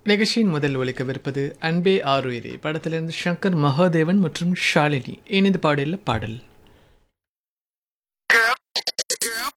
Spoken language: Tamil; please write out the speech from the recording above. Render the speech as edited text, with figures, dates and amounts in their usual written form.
நிகழ்ச்சியின் முதல் ஒலிக்கவிருப்பது அன்பே ஆருயிரே படத்திலிருந்து சங்கர் மகாதேவன் மற்றும் ஷாலினி இணைந்து பாடியுள்ள பாடல்.